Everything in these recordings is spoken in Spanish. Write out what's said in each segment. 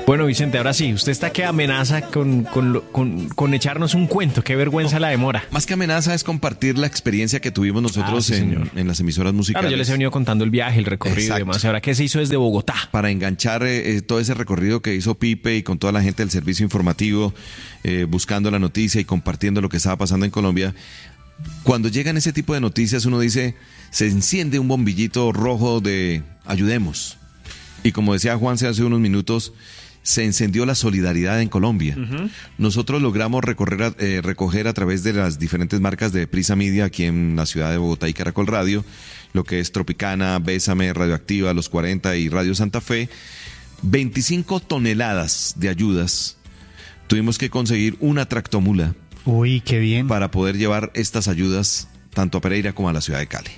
Bueno, Vicente, ahora sí, usted está que amenaza con echarnos un cuento. Qué vergüenza la demora. Más que amenaza es compartir la experiencia que tuvimos nosotros sí, en las emisoras musicales. Claro, yo les he venido contando el viaje, el recorrido. Exacto. Y demás. Ahora, ¿qué se hizo desde Bogotá? Para enganchar todo ese recorrido que hizo Pipe y con toda la gente del servicio informativo, buscando la noticia y compartiendo lo que estaba pasando en Colombia. Cuando llegan ese tipo de noticias, uno dice, se enciende un bombillito rojo de ayudemos. Y como decía Juanse hace unos minutos, se encendió la solidaridad en Colombia. Uh-huh. Nosotros logramos recoger a través de las diferentes marcas de Prisa Media aquí en la ciudad de Bogotá y Caracol Radio, lo que es Tropicana, Bésame, Radioactiva, Los 40 y Radio Santa Fe, 25 toneladas de ayudas. Tuvimos que conseguir una tractomula. Uy, qué bien. Para poder llevar estas ayudas tanto a Pereira como a la ciudad de Cali.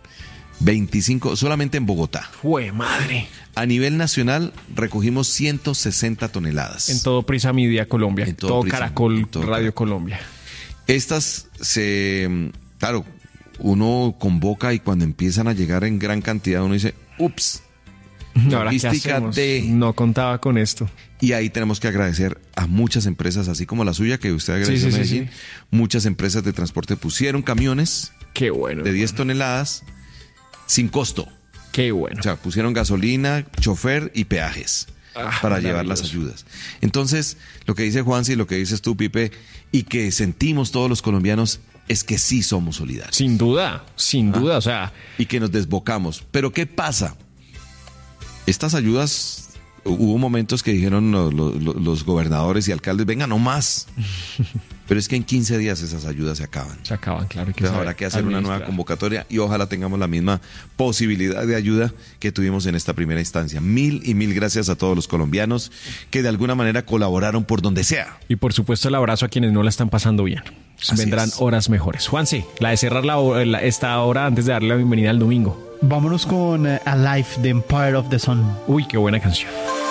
25 solamente en Bogotá. ¡Jue madre! A nivel nacional recogimos 160 toneladas. En todo Prisa Media Colombia, en todo Prisa, Caracol en todo Radio Caracol. Colombia. Estas claro, uno convoca y cuando empiezan a llegar en gran cantidad uno dice, ups, Ahora, ¿qué hacemos? No contaba con esto. Y ahí tenemos que agradecer a muchas empresas, así como la suya, que usted agradeció a Medellín. Sí. Muchas empresas de transporte pusieron camiones. Qué bueno, de 10 toneladas sin costo. Qué bueno. O sea, pusieron gasolina, chofer y peajes para llevar las ayudas. Entonces, lo que dice Juanse y lo que dices tú, Pipe, y que sentimos todos los colombianos, es que sí somos solidarios. Sin duda, o sea. Y que nos desbocamos. Pero ¿qué pasa? Estas ayudas, hubo momentos que dijeron los gobernadores y alcaldes, venga, no más. Pero es que en 15 días esas ayudas se acaban. Se acaban, claro. Entonces habrá que hacer una nueva convocatoria y ojalá tengamos la misma posibilidad de ayuda que tuvimos en esta primera instancia. Mil y mil gracias a todos los colombianos que de alguna manera colaboraron por donde sea. Y por supuesto el abrazo a quienes no la están pasando bien. Vendrán horas mejores. Juanse, la de cerrar esta hora antes de darle la bienvenida al domingo. Vámonos con Alive, The Empire of the Sun. Uy, qué buena canción.